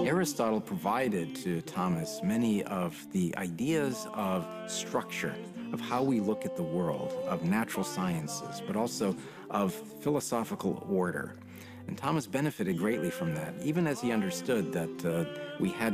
Aristotle provided to Thomas many of the ideas of structure, of how we look at the world, of natural sciences, but also of philosophical order. And Thomas benefited greatly from that, even as he understood that we had